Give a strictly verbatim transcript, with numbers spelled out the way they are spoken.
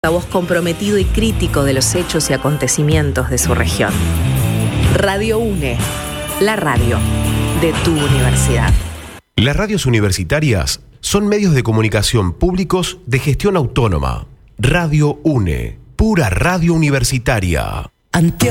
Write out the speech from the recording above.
Voz comprometido y crítico de los hechos y acontecimientos de su región. Radio UNE, la radio de tu universidad. Las radios universitarias son medios de comunicación públicos de gestión autónoma. Radio UNE, pura radio universitaria. Ante